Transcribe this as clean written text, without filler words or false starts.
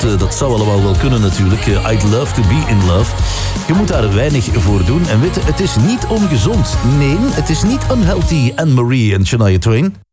dat zou allemaal wel kunnen natuurlijk. I'd love to be in love. Je moet daar weinig voor doen. En weet je, het is niet ongezond. Nee, het is niet unhealthy. Anne-Marie en Shania Twain.